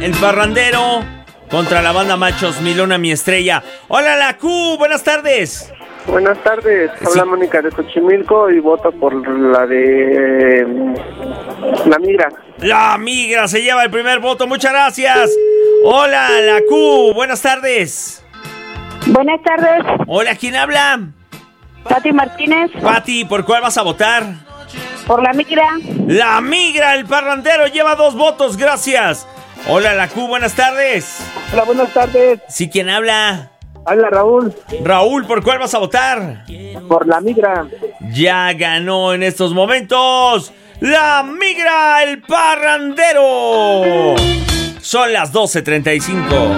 el parrandero contra la banda Machos, Milona mi estrella. Hola, la Q, buenas tardes. Buenas tardes, Sí. habla Mónica de Xochimilco y voto por la de La Migra. La migra se lleva el primer voto, muchas gracias. Hola, la Q, buenas tardes. Buenas tardes, Hola, ¿quién habla? Pati Martínez, Pati, ¿por cuál vas a votar? por La Migra. La migra, el parrandero, lleva 2 votos, gracias. Hola, la Q, buenas tardes. Hola, buenas tardes, Sí, ¿quién habla? habla Raúl, Raúl, ¿por cuál vas a votar? por La Migra. Ya ganó en estos momentos la migra, el parrandero. Son las 12:35.